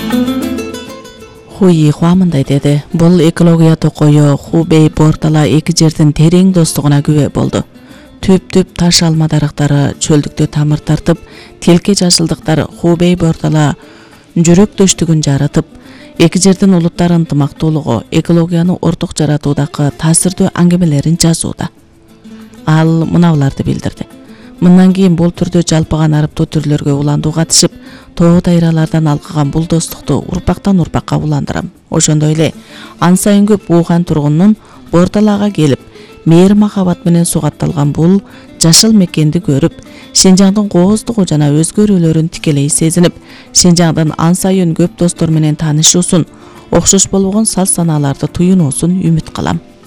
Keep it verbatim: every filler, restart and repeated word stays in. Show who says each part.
Speaker 1: Хуи хуамындай деди. Бул экология токою Хубей Бортала эки жердин терең достугуна күбө болду. Түп-түп таш алма дарактары чөлдүктө тамыр тартып, тилке жашылдыктар Хубей Бортала жүрөктөштүгүн жаратып, эки жердин улуттар ынтымактуулугу экологияны орток жаратуудагы таасирдүү аңгемелерин жазууда. Ал мынабуларды билдирди. Мындан кийин бул түрдө жалпыган арыптуу түрлөргө уландуу катышып, тоо тайралардан алкаган бул достукту урпактан урпакка уландырам. Ошондой эле ан сайын көп ууган тургундун Борталага келип, мээри махабат менен сугатталган бул жашыл мекенди көрүп, Шенжаңдын кооздугу жана өзгөрүүлөрүн тикелей сезинип, Шенжаңдын ан сайын көп достор менен таанышуусун, окшош болгон сал-санааларды туюнуусун үмүт кылам.